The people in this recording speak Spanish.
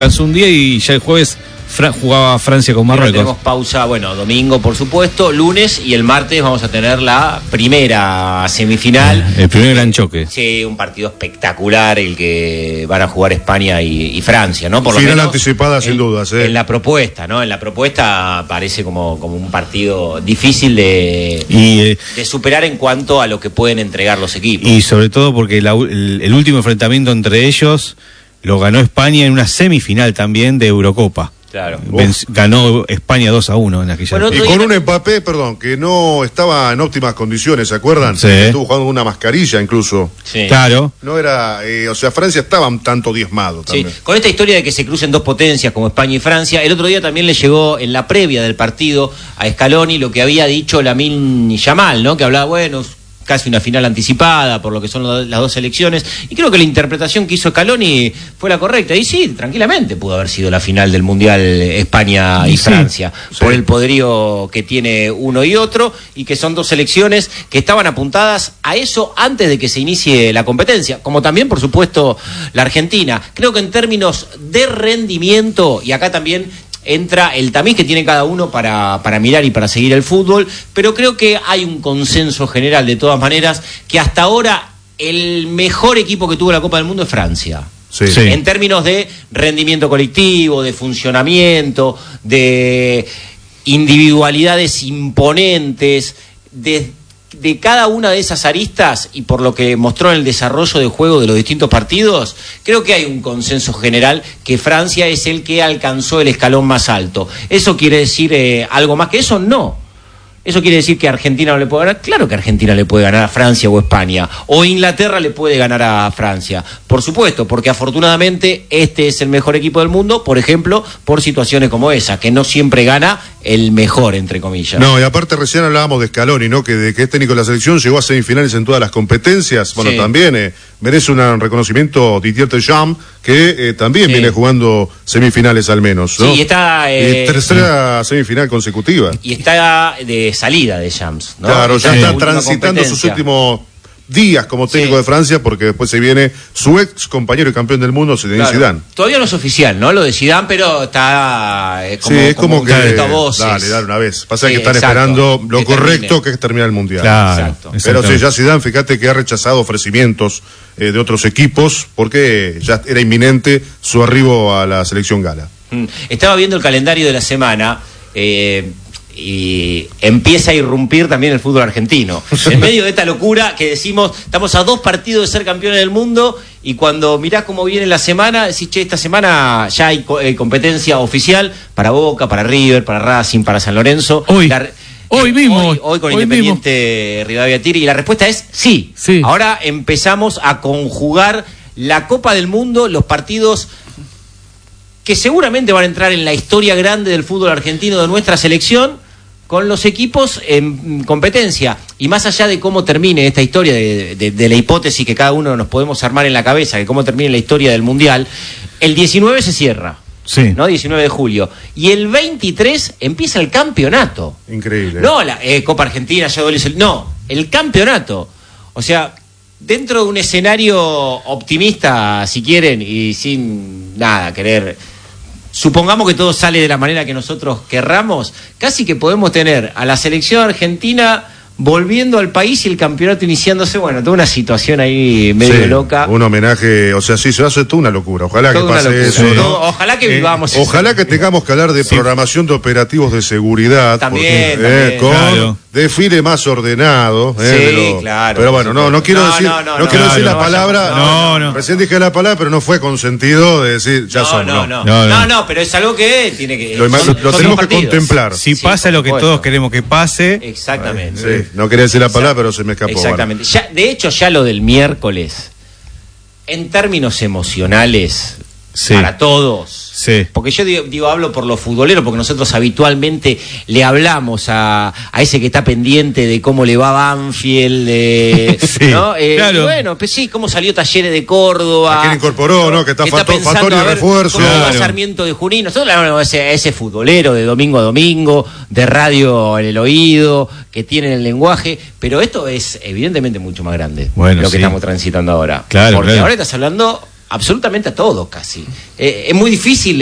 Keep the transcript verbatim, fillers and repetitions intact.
Hace un día y ya el jueves Fra- jugaba Francia con Marruecos. Tenemos pausa, bueno, domingo por supuesto, lunes y el martes vamos a tener la primera semifinal. El primer gran choque. Sí, un partido espectacular el que van a jugar España y, y Francia, ¿no? Por lo Final menos anticipada en, sin dudas, ¿eh? En la propuesta, ¿no? En la propuesta parece como, como un partido difícil de, Y, eh, de superar en cuanto a lo que pueden entregar los equipos. y sobre todo porque la- el, el último enfrentamiento entre ellos lo ganó España en una semifinal también de Eurocopa. Claro. Venc- ganó España dos a uno en aquella. Bueno, Y con un Mbappé, perdón, que no estaba en óptimas condiciones, ¿se acuerdan? Sí. Estuvo jugando con una mascarilla incluso. Sí. Claro. No era, eh, o sea, Francia estaba un tanto diezmado Sí, también. con esta historia de que se crucen dos potencias como España y Francia, el otro día también le llegó en la previa del partido a Scaloni lo que había dicho Lamine Yamal, ¿no? Que hablaba, bueno, casi una final anticipada por lo que son lo- las dos selecciones, y creo que la interpretación que hizo Scaloni fue la correcta, y sí, tranquilamente pudo haber sido la final del Mundial España y Sí, Francia, sí. por el poderío que tiene uno y otro, y que son dos selecciones que estaban apuntadas a eso antes de que se inicie la competencia, como también, por supuesto, la Argentina. Creo que en términos de rendimiento, y acá también entra el tamiz que tiene cada uno para, para mirar y para seguir el fútbol, pero creo que hay un consenso general, de todas maneras, que hasta ahora el mejor equipo que tuvo la Copa del Mundo es Francia. Sí. Sí. En términos de rendimiento colectivo, de funcionamiento, de individualidades imponentes, de, de cada una de esas aristas, y por lo que mostró en el desarrollo de juego de los distintos partidos, creo que hay un consenso general que Francia es el que alcanzó el escalón más alto. ¿Eso quiere decir eh, algo más que eso? No. ¿Eso quiere decir que Argentina no le puede ganar? Claro que Argentina le puede ganar a Francia o España. O Inglaterra le puede ganar a Francia. Por supuesto, porque afortunadamente este es el mejor equipo del mundo, por ejemplo, por situaciones como esa, que no siempre gana el mejor, entre comillas. No, y aparte recién hablábamos de Scaloni, ¿no? Que de que es técnico de la selección llegó a semifinales en todas las competencias. Bueno, Sí. también eh, merece un reconocimiento Didier Deschamps, que eh, también Sí. viene jugando semifinales al menos, ¿no? Sí, y está, eh, Y tercera semifinal consecutiva. Y está de salida de Shams, ¿no? Claro, ya en está la última transitando sus competencia. últimos días como técnico Sí. de Francia, porque después se viene su ex compañero y campeón del mundo, Zinedine Claro. Zidane. Todavía no es oficial, ¿no? Lo de Zidane, pero está eh, como, Sí, es como, un que secreto a voces. dale, dale una vez. Pasa Sí, que están exacto. esperando lo Que correcto, termine. que es terminar el mundial. Claro. Exacto. Pero sí, exactamente. ya Zidane, fíjate que ha rechazado ofrecimientos eh, de otros equipos porque ya era inminente su arribo a la selección gala. Mm. Estaba viendo el calendario de la semana eh, y empieza a irrumpir también el fútbol argentino. En medio de esta locura que decimos, estamos a dos partidos de ser campeones del mundo, y cuando mirás cómo viene la semana, decís, che, esta semana ya hay co- eh, competencia oficial para Boca, para River, para Racing, para San Lorenzo. Hoy. La- Hoy mismo, Hoy, hoy con hoy Independiente Rivadavia Tigre, y la respuesta es sí. Sí. Ahora empezamos a conjugar la Copa del Mundo, los partidos que seguramente van a entrar en la historia grande del fútbol argentino, de nuestra selección, con los equipos en competencia. Y más allá de cómo termine esta historia, de, de, de la hipótesis que cada uno nos podemos armar en la cabeza, de cómo termine la historia del Mundial, el diecinueve se cierra, Sí. ¿no? diecinueve de julio. Y el veintitrés empieza el campeonato. Increíble. No la eh, Copa Argentina, ya doble sel- no, el campeonato. O sea, dentro de un escenario optimista, si quieren, y sin nada querer, supongamos que todo sale de la manera que nosotros querramos, casi que podemos tener a la selección argentina volviendo al país y el campeonato iniciándose. Bueno, toda una situación ahí medio Sí, loca. un homenaje, o sea, sí, se hace toda una locura. Ojalá Toda que una pase locura. eso, ¿no? Todo- ojalá que Eh, vivamos eso. Ojalá que tengamos que hablar de programación de operativos de seguridad. También, porque, también. eh, con Claro. desfile más ordenado. eh, Sí, pero, claro, Pero por bueno, no, no supuesto. quiero No, decir, no, no, no, quiero no, decir no, la no, palabra. no, no. Recién dije la palabra, pero no fue con sentido de decir ya no, somos. no, no, No, no, no. no, pero es algo que tiene que... Lo, son- lo son tenemos dos que partidos. contemplar. Si Sí, pasa por lo que supuesto. todos queremos que pase, Exactamente. Sí, no quería decir la palabra, pero se me escapó. Exactamente. Ya, de hecho, ya lo del miércoles, en términos emocionales, Sí. para todos, Sí. porque yo digo, digo, hablo por los futboleros, porque nosotros habitualmente le hablamos a, a ese que está pendiente de cómo le va a Banfield, de, Sí, ¿no? Eh, claro. y bueno, pues sí, cómo salió Talleres de Córdoba. ¿A quién incorporó, no? Que está Fato- pensando, Fattori a ver, refuerzo. cómo va Claro. Sarmiento de Junín. Nosotros le hablamos a ese, a ese futbolero de domingo a domingo, de radio en el oído, que tiene el lenguaje, pero esto es evidentemente mucho más grande, Bueno, lo que sí. estamos transitando ahora. Claro, Porque claro. ahora estás hablando absolutamente a todo casi. Eh, es muy difícil